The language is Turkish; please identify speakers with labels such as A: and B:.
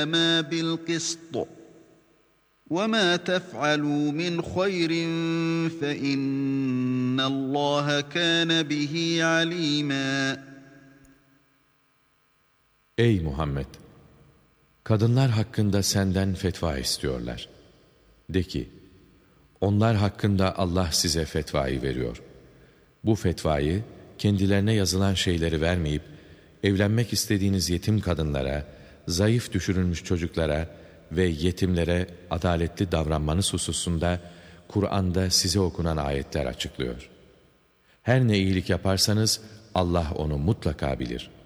A: ما بالقسط وما تفعلوا من خير فإن الله كان به عليما.
B: Ey Muhammed! Kadınlar hakkında senden fetva istiyorlar. De ki, onlar hakkında Allah size fetvayı veriyor. Bu fetvayı kendilerine yazılan şeyleri vermeyip, evlenmek istediğiniz yetim kadınlara, zayıf düşürülmüş çocuklara ve yetimlere adaletli davranmanız hususunda Kur'an'da size okunan ayetler açıklıyor. Her ne iyilik yaparsanız Allah onu mutlaka bilir.